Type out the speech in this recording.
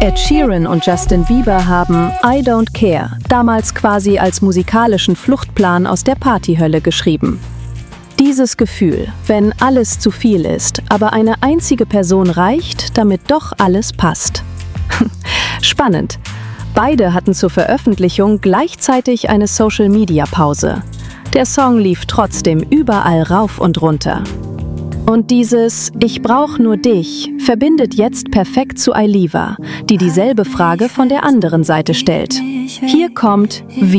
Ed Sheeran und Justin Bieber haben I Don't Care damals quasi als musikalischen Fluchtplan aus der Partyhölle geschrieben. Dieses Gefühl, wenn alles zu viel ist, aber eine einzige Person reicht, damit doch alles passt. Spannend. Beide hatten zur Veröffentlichung gleichzeitig eine Social-Media-Pause. Der Song lief trotzdem überall rauf und runter. Und dieses „Ich brauch nur dich" verbindet jetzt perfekt zu Ailiva, die dieselbe Frage von der anderen Seite stellt. Hier kommt